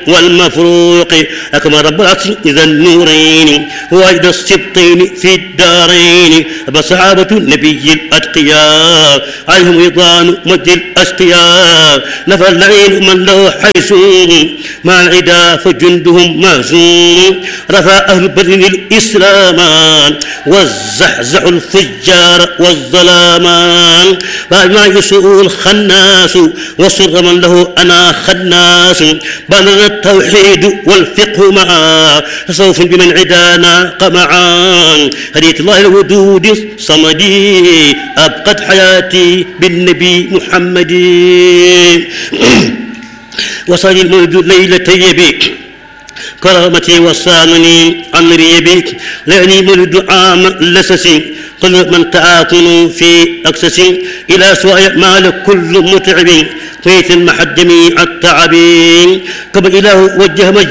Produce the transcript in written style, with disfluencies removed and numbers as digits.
والمفروق أكمل رب العرش إذا النورين واجد السبطين في الدارين بصحابة النبي الأتقياء عليهم رضوان مجد الأشقياء نفى اللعين من له حيث مع العدا فجندهم مهزوم رفع أهل بدر الإسلامان والزحزح الفجار والظلامان بعد ما يسوء الخناس وصر من له أنا خناس بلغ التوحيد والفقه معا تصوف بمن عدانا قمعان هديت الله الودود صمدي أبقت حياتي بالنبي محمد وصل المولد ليلة يبيك كرامتي وصانني عن ريبك لأني مولد عام لسسي قل من تعاطن في أكسس إلى سواء مال كل متعب قيت المحجم التعبين قبل إله وجه